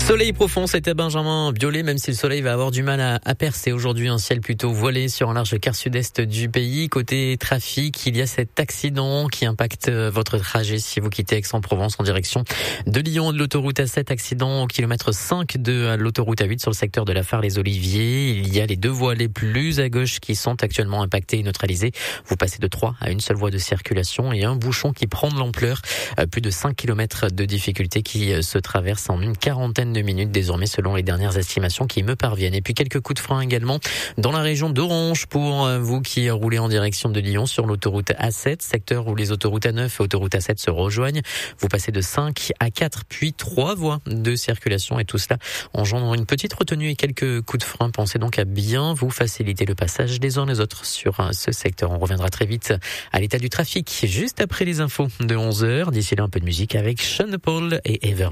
Soleil profond, c'était Benjamin Biolay, même si le soleil va avoir du mal à percer aujourd'hui. Un ciel plutôt voilé sur un large quart sud-est du pays. Côté trafic, il y a cet accident qui impacte votre trajet si vous quittez Aix-en-Provence en direction de Lyon, de l'autoroute A7. Accident au kilomètre 5 de l'autoroute A8 sur le secteur de la Phare-les-Oliviers. Il y a les deux voies les plus à gauche qui sont actuellement impactées et neutralisées. Vous passez de 3 à une seule voie de circulation et un bouchon qui prend de l'ampleur. Plus de 5 km de difficultés qui se traversent en une quarantaine de minutes désormais selon les dernières estimations qui me parviennent. Et puis quelques coups de frein également dans la région d'Orange pour vous qui roulez en direction de Lyon sur l'autoroute A7, secteur où les autoroutes A9 et autoroute A7 se rejoignent. Vous passez de 5 à 4 puis 3 voies de circulation et tout cela engendre une petite retenue et quelques coups de frein. Pensez donc à bien vous faciliter le passage des uns les autres sur ce secteur. On reviendra très vite à l'état du trafic juste après les infos de 11h. D'ici là un peu de musique avec Sean Paul et Ever.